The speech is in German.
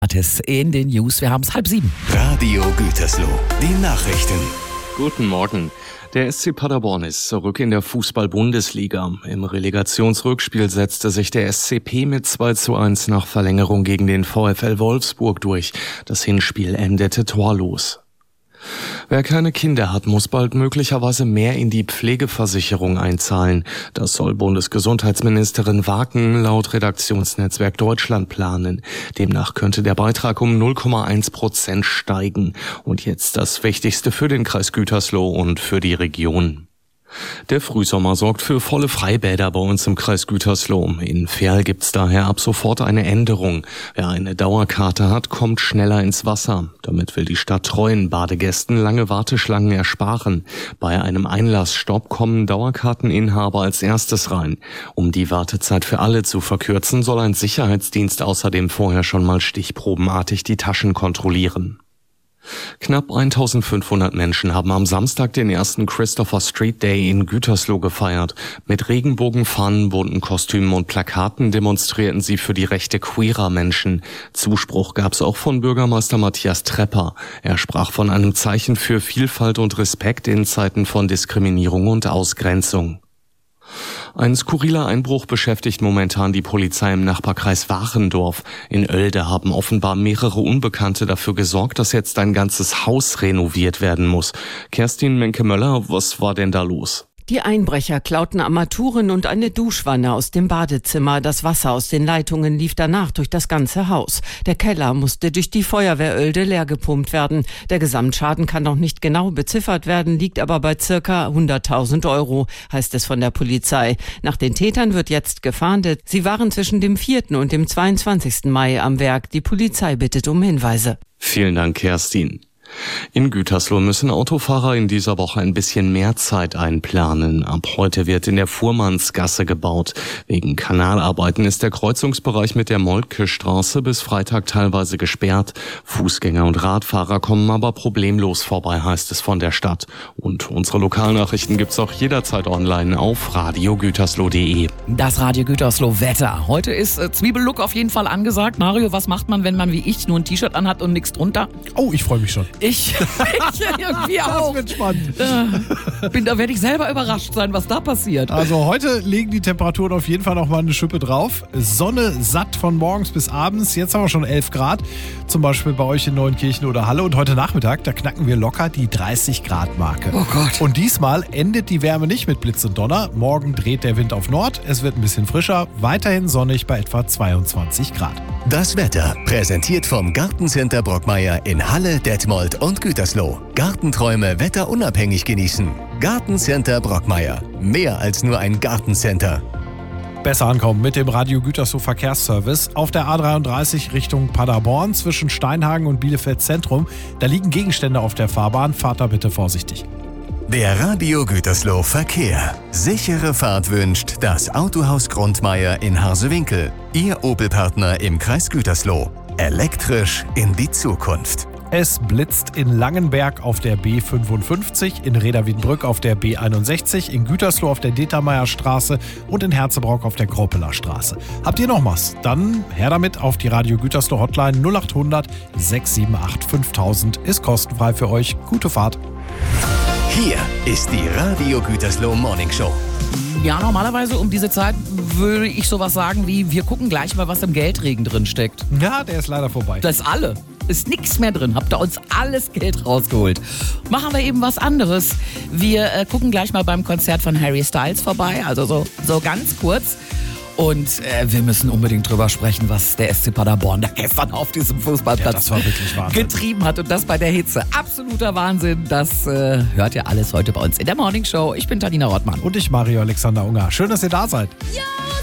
In den News, wir haben es 6:30. Radio Gütersloh, die Nachrichten. Guten Morgen. Der SC Paderborn ist zurück in der Fußball-Bundesliga. Im Relegationsrückspiel setzte sich der SCP mit 2:1 nach Verlängerung gegen den VfL Wolfsburg durch. Das Hinspiel endete torlos. Wer keine Kinder hat, muss bald möglicherweise mehr in die Pflegeversicherung einzahlen. Das soll Bundesgesundheitsministerin Waken laut Redaktionsnetzwerk Deutschland planen. Demnach könnte der Beitrag um 0,1% steigen. Und jetzt das Wichtigste für den Kreis Gütersloh und für die Region. Der Frühsommer sorgt für volle Freibäder bei uns im Kreis Gütersloh. In Verl gibt's daher ab sofort eine Änderung. Wer eine Dauerkarte hat, kommt schneller ins Wasser. Damit will die Stadt treuen Badegästen lange Warteschlangen ersparen. Bei einem Einlassstopp kommen Dauerkarteninhaber als erstes rein. Um die Wartezeit für alle zu verkürzen, soll ein Sicherheitsdienst außerdem vorher schon mal stichprobenartig die Taschen kontrollieren. Knapp 1500 Menschen haben am Samstag den ersten Christopher Street Day in Gütersloh gefeiert. Mit Regenbogenfahnen, bunten Kostümen und Plakaten demonstrierten sie für die Rechte queerer Menschen. Zuspruch gab's auch von Bürgermeister Matthias Trepper. Er sprach von einem Zeichen für Vielfalt und Respekt in Zeiten von Diskriminierung und Ausgrenzung. Ein skurriler Einbruch beschäftigt momentan die Polizei im Nachbarkreis Wachendorf. In Oelde haben offenbar mehrere Unbekannte dafür gesorgt, dass jetzt ein ganzes Haus renoviert werden muss. Kerstin Menke-Möller, was war denn da los? Die Einbrecher klauten Armaturen und eine Duschwanne aus dem Badezimmer. Das Wasser aus den Leitungen lief danach durch das ganze Haus. Der Keller musste durch die Feuerwehr Oelde leer gepumpt werden. Der Gesamtschaden kann noch nicht genau beziffert werden, liegt aber bei circa 100.000 €, heißt es von der Polizei. Nach den Tätern wird jetzt gefahndet. Sie waren zwischen dem 4. und dem 22. Mai am Werk. Die Polizei bittet um Hinweise. Vielen Dank, Kerstin. In Gütersloh müssen Autofahrer in dieser Woche ein bisschen mehr Zeit einplanen. Ab heute wird in der Fuhrmannsgasse gebaut. Wegen Kanalarbeiten ist der Kreuzungsbereich mit der Moltke-Straße bis Freitag teilweise gesperrt. Fußgänger und Radfahrer kommen aber problemlos vorbei, heißt es von der Stadt. Und unsere Lokalnachrichten gibt's auch jederzeit online auf radiogütersloh.de. Das Radio Gütersloh Wetter. Heute ist Zwiebellook auf jeden Fall angesagt. Mario, was macht man, wenn man wie ich nur ein T-Shirt anhat und nichts drunter? Oh, ich freue mich schon. Ich irgendwie auch. Das wird spannend. Da werde ich selber überrascht sein, was da passiert. Also heute legen die Temperaturen auf jeden Fall noch mal eine Schippe drauf. Sonne satt von morgens bis abends. Jetzt haben wir schon 11 Grad. Zum Beispiel bei euch in Neuenkirchen oder Halle. Und heute Nachmittag, da knacken wir locker die 30-Grad-Marke. Oh Gott. Und diesmal endet die Wärme nicht mit Blitz und Donner. Morgen dreht der Wind auf Nord. Es wird ein bisschen frischer. Weiterhin sonnig bei etwa 22 Grad. Das Wetter präsentiert vom Gartencenter Brockmeier in Halle, Detmold und Gütersloh. Gartenträume wetterunabhängig genießen. Gartencenter Brockmeier. Mehr als nur ein Gartencenter. Besser ankommen mit dem Radio Gütersloh Verkehrsservice. Auf der A33 Richtung Paderborn zwischen Steinhagen und Bielefeld Zentrum. Da liegen Gegenstände auf der Fahrbahn. Fahrt da bitte vorsichtig. Der Radio Gütersloh Verkehr. Sichere Fahrt wünscht das Autohaus Grundmeier in Harsewinkel. Ihr Opel-Partner im Kreis Gütersloh. Elektrisch in die Zukunft. Es blitzt in Langenberg auf der B55, in Reda-Wiedenbrück auf der B61, in Gütersloh auf der Determeyer-Straße und in Herzebrock auf der Groppeler Straße. Habt ihr noch was? Dann her damit auf die Radio Gütersloh Hotline 0800 678 5000. Ist kostenfrei für euch. Gute Fahrt. Hier ist die Radio Gütersloh Morning Show. Ja, normalerweise um diese Zeit würde ich sowas sagen wie, wir gucken gleich mal, was im Geldregen drin steckt. Ja, der ist leider vorbei. Das ist alle. Ist nichts mehr drin. Habt ihr uns alles Geld rausgeholt. Machen wir eben was anderes. Wir gucken gleich mal beim Konzert von Harry Styles vorbei. Also so ganz kurz. Und wir müssen unbedingt drüber sprechen, was der SC Paderborn da gestern auf diesem Fußballplatz das war wirklich Wahnsinn. getrieben hat. Und das bei der Hitze. Absoluter Wahnsinn. Das hört ihr alles heute bei uns in der Morning Show. Ich bin Tanina Rottmann. Und ich, Mario Alexander Unger. Schön, dass ihr da seid. Ja!